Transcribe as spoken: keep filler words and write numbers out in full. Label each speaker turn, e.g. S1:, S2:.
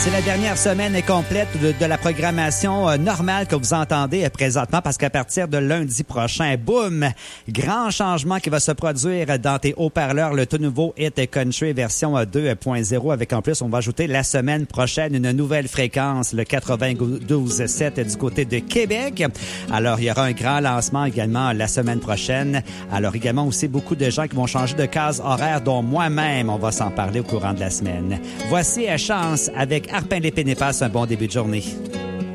S1: C'est la dernière semaine complète de, de la programmation euh, normale que vous entendez euh, présentement parce qu'à partir de lundi prochain, boum, grand changement qui va se produire dans tes haut-parleurs, le tout nouveau Hit Country version euh, deux point zéro avec en plus, on va ajouter la semaine prochaine une nouvelle fréquence, le quatre-vingt-douze sept du côté de Québec. Alors, il y aura un grand lancement également la semaine prochaine. Alors, également aussi beaucoup de gens qui vont changer de case horaire, dont moi-même, on va s'en parler au courant de la semaine. Voici à Chance avec Arpin l'Épée passe un bon début de journée.